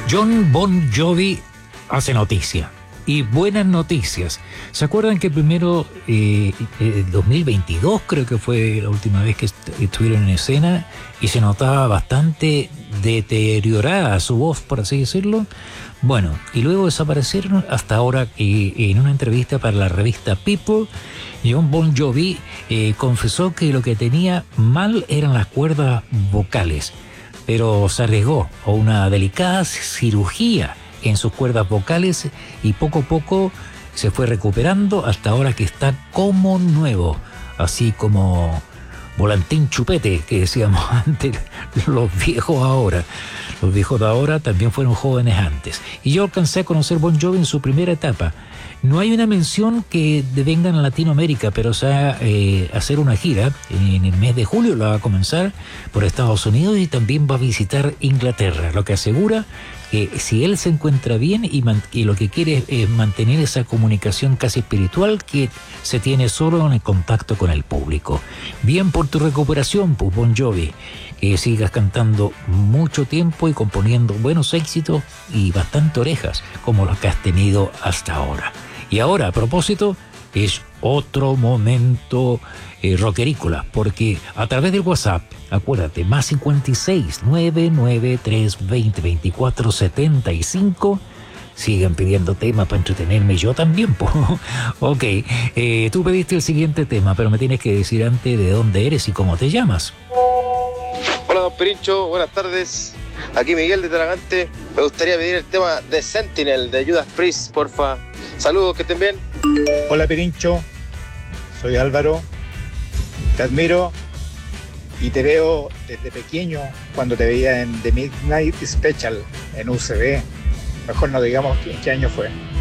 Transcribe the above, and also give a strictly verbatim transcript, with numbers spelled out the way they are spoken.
Jon Bon Jovi hace noticia. Y buenas noticias. ¿Se acuerdan que primero, eh, eh, dos mil veintidós creo que fue la última vez que est- estuvieron en escena y se notaba bastante deteriorada su voz, por así decirlo? Bueno, y luego desaparecieron hasta ahora que en una entrevista para la revista People, Jon Bon Jovi eh, confesó que lo que tenía mal eran las cuerdas vocales, pero se arriesgó a una delicada cirugía en sus cuerdas vocales y poco a poco se fue recuperando hasta ahora que está como nuevo, así como volantín chupete que decíamos antes, los viejos ahora. Los viejos de ahora también fueron jóvenes antes. Y yo alcancé a conocer Bon Jovi en su primera etapa. No hay una mención que venga en Latinoamérica, pero se va a eh, hacer una gira en el mes de julio, la va a comenzar por Estados Unidos y también va a visitar Inglaterra, lo que asegura que si él se encuentra bien y, man- y lo que quiere es mantener esa comunicación casi espiritual que se tiene solo en el contacto con el público. Bien por tu recuperación, pues, Bon Jovi, que sigas cantando mucho tiempo y componiendo buenos éxitos y bastante orejas como los que has tenido hasta ahora. Y ahora, a propósito, es otro momento eh, rockerícola, porque a través del WhatsApp, acuérdate, más cincuenta y seis, nueve nueve tres, veinte, veinticuatro, setenta y cinco, sigan pidiendo temas para entretenerme yo también, po. Ok, eh, tú pediste el siguiente tema, pero me tienes que decir antes de dónde eres y cómo te llamas. Hola, don Pirincho, buenas tardes. Aquí Miguel de Talagante. Me gustaría pedir el tema de Sentinel de Judas Priest, porfa. Saludos, que estén bien. Hola Pirincho, soy Álvaro, te admiro y te veo desde pequeño cuando te veía en The Midnight Special en U C B. Mejor no digamos en qué año fue.